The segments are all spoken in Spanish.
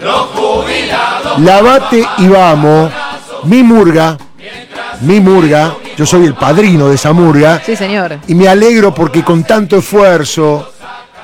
Lavate y vamos, mi murga, yo soy el padrino de esa murga. Sí, señor. Y me alegro porque con tanto esfuerzo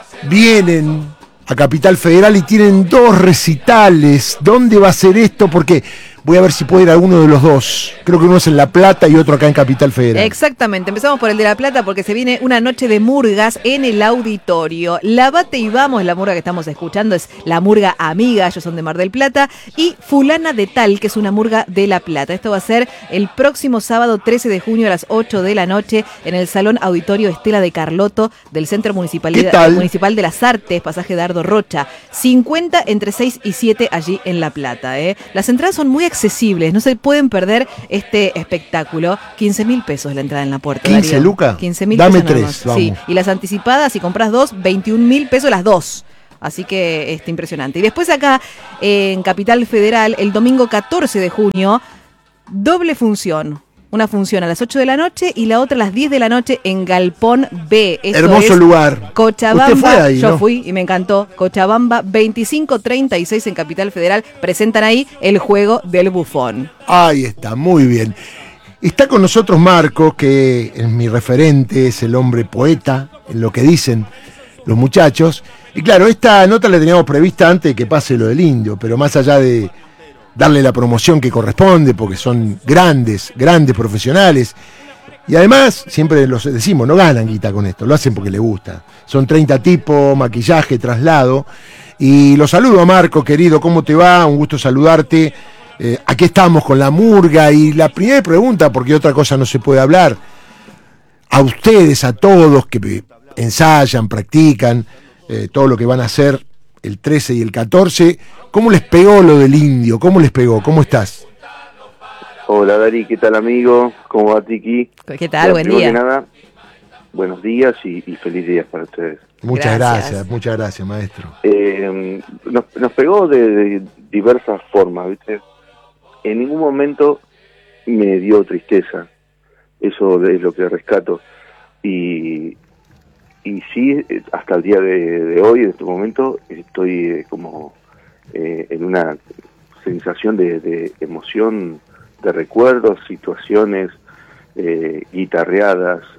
vienen a Capital Federal y tienen 2 recitales. ¿Dónde va a ser esto? Porque voy a ver si puede ir a uno de los 2. Creo que uno es en La Plata y otro acá en Capital Federal. Exactamente, empezamos por el de La Plata porque se viene una noche de murgas en el auditorio. Lavate y vamos, la murga que estamos escuchando es la murga amiga, ellos son de Mar del Plata, y Fulana de Tal, que es una murga de La Plata. Esto va a ser el próximo sábado 13 de junio a las 8 de la noche en el Salón Auditorio Estela de Carlotto del Centro Municipal de las Artes, pasaje Dardo Rocha. 50 entre 6 y 7 allí en La Plata. Las entradas son muy accesibles, no se pueden perder este espectáculo. 15.000 pesos la entrada en la puerta. 15 lucas. 15.000 Dame pesos. 3, vamos. Sí, y las anticipadas, si compras 2, 21.000 pesos las 2. Así que impresionante. Y después acá en Capital Federal, el domingo 14 de junio, doble función. Una función a las 8 de la noche y la otra a las 10 de la noche en Galpón B. Eso hermoso es lugar. Cochabamba. Usted fue ahí, Yo ¿no? fui y me encantó. Cochabamba 2536 en Capital Federal. Presentan ahí el juego del bufón. Ahí está, muy bien. Está con nosotros Marco, que es mi referente, es el hombre poeta, en lo que dicen los muchachos. Y claro, esta nota la teníamos prevista antes de que pase lo del indio, pero más allá de darle la promoción que corresponde, porque son grandes profesionales. Y además, siempre los decimos, no ganan guita con esto, lo hacen porque les gusta. Son 30 tipos, maquillaje, traslado. Y lo saludo a Marco, querido, ¿cómo te va? Un gusto saludarte. Aquí estamos con la murga y la primera pregunta, porque otra cosa no se puede hablar, a ustedes, a todos que ensayan, practican, todo lo que van a hacer el 13 y el 14, ¿cómo les pegó lo del indio? ¿Cómo les pegó? ¿Cómo estás? Hola Dari, ¿qué tal amigo? ¿Cómo va Tiki? ¿Qué tal? Buen día. Que nada, buenos días y feliz días para ustedes. Muchas gracias maestro. Nos pegó de diversas formas, ¿viste? En ningún momento me dio tristeza, eso es lo que rescato. Y sí, hasta el día de hoy, en este momento, estoy como en una sensación de emoción, de recuerdos, situaciones guitarreadas,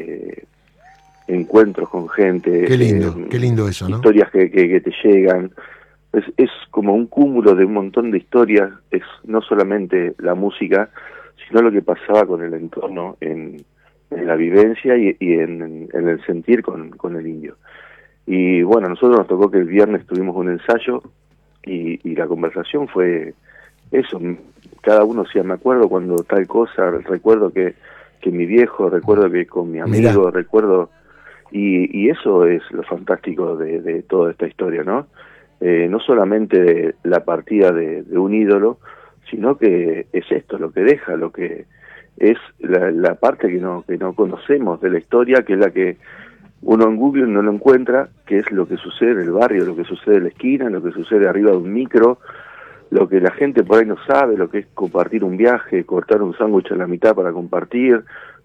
encuentros con gente. Qué lindo eso, ¿no? Historias que te llegan. Es como un cúmulo de un montón de historias, es no solamente la música, sino lo que pasaba con el entorno en la vivencia y en el sentir con el indio. Y bueno, a nosotros nos tocó que el viernes tuvimos un ensayo y la conversación fue eso. Cada uno decía, me acuerdo cuando tal cosa, recuerdo que mi viejo, recuerdo que con mi amigo, Mirá. recuerdo... Y eso es lo fantástico de toda esta historia, ¿no? No solamente de la partida de un ídolo, sino que es esto lo que deja, lo que es la parte que no conocemos de la historia, que es la que uno en Google no lo encuentra, que es lo que sucede en el barrio, lo que sucede en la esquina, lo que sucede arriba de un micro, lo que la gente por ahí no sabe, lo que es compartir un viaje, cortar un sándwich a la mitad para compartir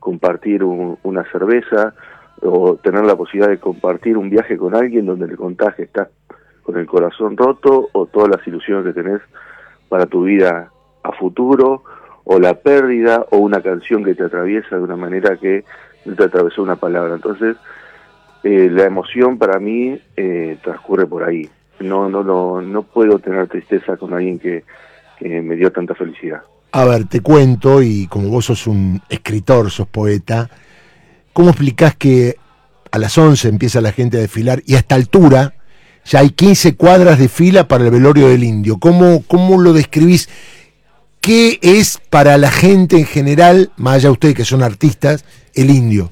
una cerveza, o tener la posibilidad de compartir un viaje con alguien donde le contás que estás con el corazón roto, o todas las ilusiones que tenés para tu vida a futuro, o la pérdida, o una canción que te atraviesa de una manera que no te atravesó una palabra. Entonces, la emoción para mí transcurre por ahí. No puedo tener tristeza con alguien que me dio tanta felicidad. A ver, te cuento, y como vos sos un escritor, sos poeta, ¿cómo explicás que a las 11 empieza la gente a desfilar y a esta altura ya hay 15 cuadras de fila para el velorio del indio? ¿Cómo lo describís? ¿Qué es para la gente en general, más allá de ustedes que son artistas, el indio?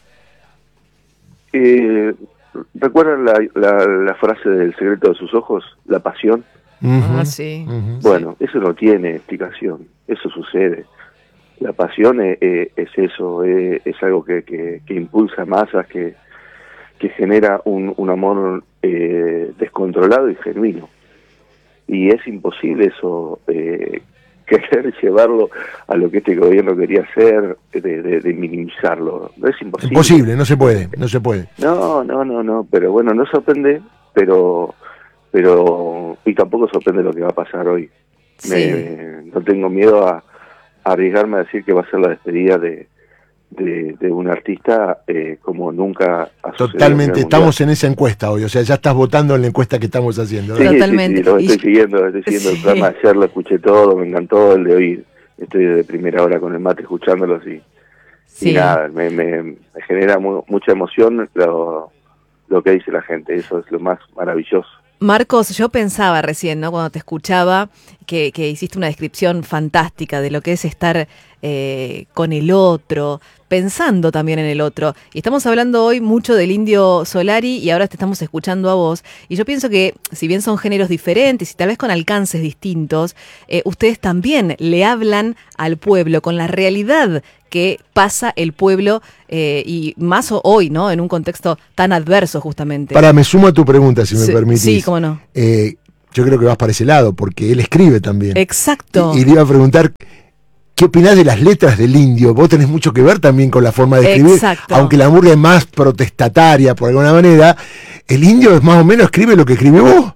¿Recuerdan la frase del secreto de sus ojos? La pasión. Sí. Bueno, eso no tiene explicación, eso sucede. La pasión es eso, es algo que impulsa masas, que genera un amor descontrolado y genuino. Y es imposible eso, querer llevarlo a lo que este gobierno quería hacer, de minimizarlo. No es imposible. Imposible, no se puede. No, pero bueno, no sorprende, pero pero y tampoco sorprende lo que va a pasar hoy. Sí. No tengo miedo a arriesgarme a decir que va a ser la despedida de un artista como nunca ha sucedido. Totalmente, estamos en esa encuesta hoy, o sea, ya estás votando en la encuesta que estamos haciendo. Sí, Totalmente. sí, lo estoy siguiendo el programa de ayer, lo escuché todo, me encantó el de hoy. Estoy desde primera hora con el mate escuchándolos y nada, me genera mucha emoción lo que dice la gente, eso es lo más maravilloso. Marcos, yo pensaba recién, ¿no? Cuando te escuchaba, que hiciste una descripción fantástica de lo que es estar con el otro, pensando también en el otro. Y estamos hablando hoy mucho del Indio Solari y ahora te estamos escuchando a vos. Y yo pienso que, si bien son géneros diferentes y tal vez con alcances distintos, ustedes también le hablan al pueblo con la realidad que pasa el pueblo y más hoy, ¿no? En un contexto tan adverso, justamente. Me sumo a tu pregunta, si me permitís. Sí, cómo no. Yo creo que vas para ese lado, porque él escribe también. Exacto. Y le iba a preguntar, ¿qué opinás de las letras del Indio? Vos tenés mucho que ver también con la forma de escribir. Exacto. Aunque la murga es más protestataria, por alguna manera, el Indio es más o menos escribe lo que escribe vos.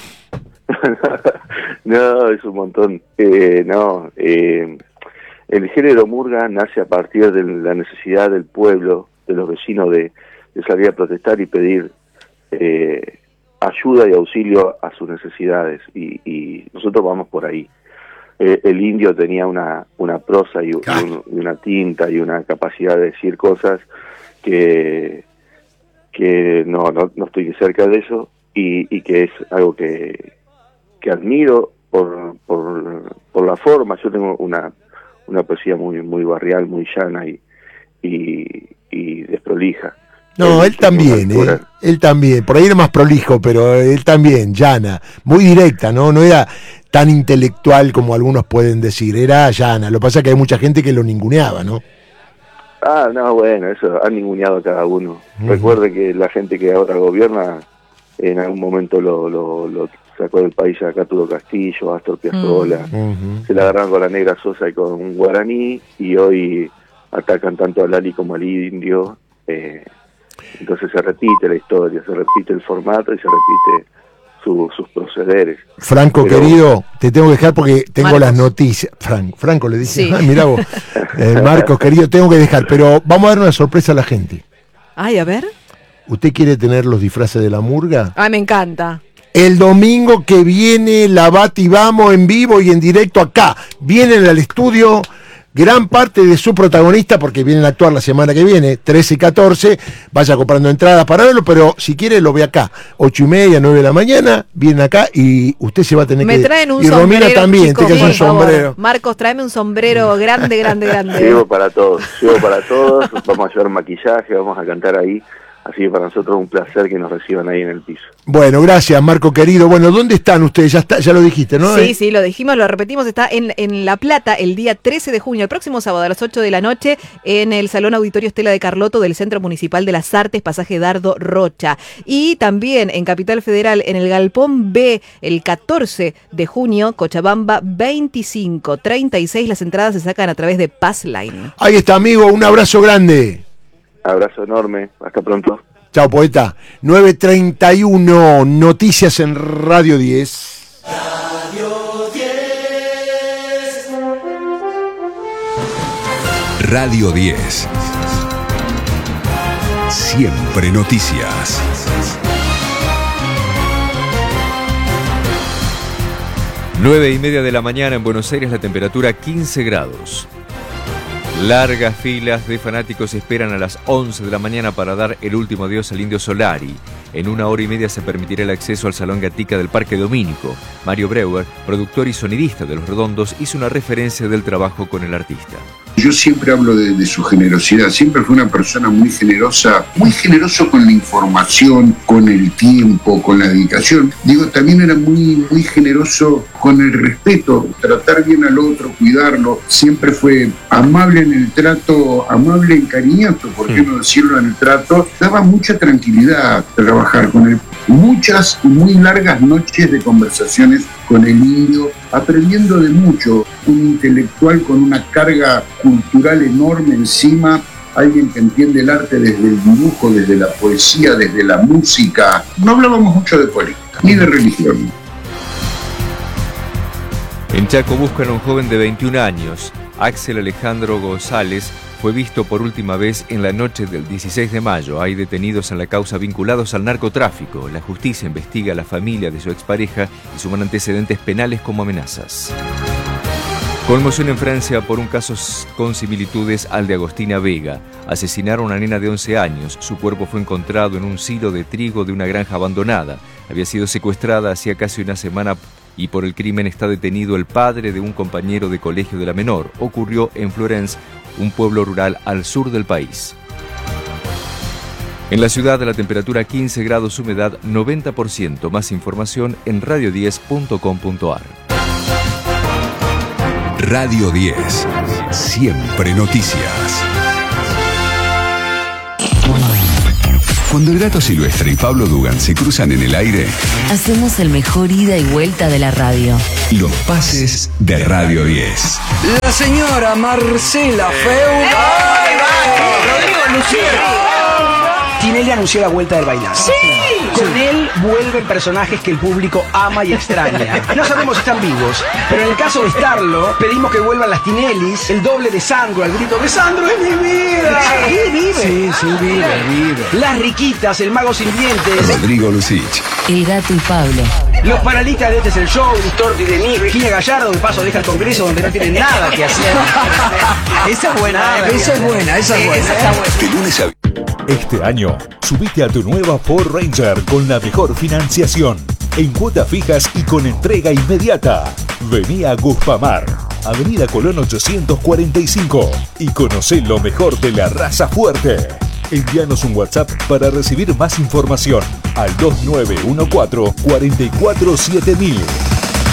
No, es un montón. El género murga nace a partir de la necesidad del pueblo, de los vecinos, de salir a protestar y pedir ayuda y auxilio a sus necesidades, y nosotros vamos por ahí. El Indio tenía una prosa y una tinta y una capacidad de decir cosas que no estoy cerca de eso, y que es algo que admiro por la forma. Yo tengo una poesía muy barrial, muy llana y desprolija. No, él también, él también. Por ahí era más prolijo, pero él también, llana, muy directa, ¿no? No era tan intelectual como algunos pueden decir, era llana. Lo que pasa es que hay mucha gente que lo ninguneaba, ¿no? Ah, no, bueno, eso han ninguneado a cada uno. Recuerde que la gente que ahora gobierna en algún momento lo sacó del país a Cátulo Castillo, a Astor Piazzolla, se la agarraron con la Negra Sosa y con un guaraní, y hoy atacan tanto a Lali como al Indio. Entonces se repite la historia, se repite el formato y se repite sus procederes. Franco, querido, te tengo que dejar porque tengo Marcos. las noticias. Franco le dice, Sí. Mirá vos. Marcos, querido, tengo que dejar, pero vamos a dar una sorpresa a la gente. Ay, a ver. ¿Usted quiere tener los disfraces de la murga? Ay, me encanta. El domingo que viene, la Bata y Vamos en vivo y en directo acá. Vienen al estudio gran parte de su protagonista, porque vienen a actuar la semana que viene, 13 y 14. Vaya comprando entradas para verlo, pero si quiere lo ve acá. 8:30, 9 de la mañana, vienen acá y usted se va a tener Me que... traen un y sombrero, Romina también, chicos, te que es por un favor. sombrero. Marcos, tráeme un sombrero grande. Llevo para todos, vamos a llevar maquillaje, vamos a cantar ahí, así que para nosotros es un placer que nos reciban ahí en el piso. Bueno, gracias, Marco, querido. Bueno, ¿dónde están ustedes? Ya lo dijiste, ¿no? Sí, lo dijimos, lo repetimos, está en La Plata el día 13 de junio, el próximo sábado a las 8 de la noche, en el Salón Auditorio Estela de Carlotto del Centro Municipal de las Artes, pasaje Dardo Rocha. Y también en Capital Federal, en el Galpón B, el 14 de junio, Cochabamba 2536. Las entradas se sacan a través de Passline. Ahí está, amigo, un abrazo grande. Abrazo enorme, hasta pronto. Chao, poeta. 9:31, noticias en Radio 10. Radio 10. Siempre noticias. Nueve y media de la mañana en Buenos Aires, la temperatura 15 grados. Largas filas de fanáticos esperan a las 11 de la mañana para dar el último adiós al Indio Solari. En 1 hora y media se permitirá el acceso al Salón Gatica del Parque Domínico. Mario Breuer, productor y sonidista de Los Redondos, hizo una referencia del trabajo con el artista. Yo siempre hablo de su generosidad, siempre fue una persona muy generosa, muy generoso con la información, con el tiempo, con la dedicación. Digo, también era muy generoso con el respeto, tratar bien al otro, cuidarlo. Siempre fue amable en el trato, amable y cariñoso, ¿por qué no decirlo en el trato? Daba mucha tranquilidad trabajar con él. Muchas y muy largas noches de conversaciones con el Indio, aprendiendo de mucho, un intelectual con una carga cultural enorme encima, alguien que entiende el arte desde el dibujo, desde la poesía, desde la música. No hablábamos mucho de política. ni de religión. En Chaco buscan a un joven de 21 años. Axel Alejandro González fue visto por última vez en la noche del 16 de mayo. Hay detenidos en la causa vinculados al narcotráfico. La justicia investiga a la familia de su expareja y suman antecedentes penales como amenazas. Conmoción en Francia por un caso con similitudes al de Agostina Vega. Asesinaron a una nena de 11 años. Su cuerpo fue encontrado en un silo de trigo de una granja abandonada. Había sido secuestrada hacía casi una semana y por el crimen está detenido el padre de un compañero de colegio de la menor. Ocurrió en Florence, un pueblo rural al sur del país. En la ciudad la temperatura 15 grados, humedad 90%. Más información en radio10.com.ar. Radio 10. Siempre noticias. Cuando el Gato Silvestre y Pablo Dugan se cruzan en el aire, hacemos el mejor ida y vuelta de la radio. Los pases de Radio 10. La señora Marcela Feu. Rodrigo Lucero. Tinelli anunció la vuelta del bailazo. ¡Sí! Con él vuelven personajes que el público ama y extraña. No sabemos si están vivos, pero en el caso de estarlo, pedimos que vuelvan las Tinellis, el doble de Sandro, al grito de ¡Sandro es mi vida! Sí, vive. Sí, vive. Las Riquitas, el mago sin dientes. Rodrigo Lucich. El Gato y Pablo. Los panelistas de Este es el Show, Distorti de mí, Virginia Gallardo, de paso deja el Congreso donde no tienen nada que hacer. Esa es buena. Esa es buena. De lunes a... Este año, subite a tu nueva Ford Ranger con la mejor financiación, en cuotas fijas y con entrega inmediata. Vení a Guspamar, Avenida Colón 845, y conocé lo mejor de la raza fuerte. Envíanos un WhatsApp para recibir más información al 2914 447000.